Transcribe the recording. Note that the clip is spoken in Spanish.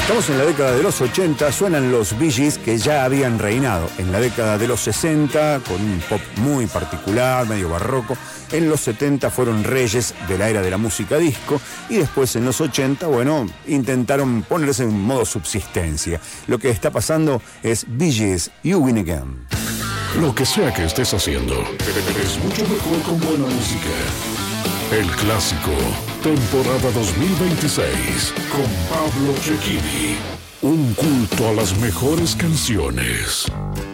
Estamos en la década de los 80, suenan los Bee Gees que ya habían reinado. En la década de los 60, con un pop muy particular, medio barroco. En los 70 fueron reyes de la era de la música disco. Y después en los 80, bueno, intentaron ponerse en modo subsistencia. Lo que está pasando es Bee Gees, You Win Again. Lo que sea que estés haciendo, es mucho mejor con buena música. El clásico, temporada 2026, con Pablo Cecchini. Un culto a las mejores canciones.